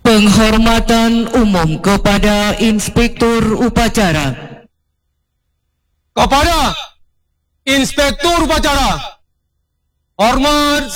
Penghormatan umum kepada Inspektur Upacara. Kepada Inspektur Upacara, hormat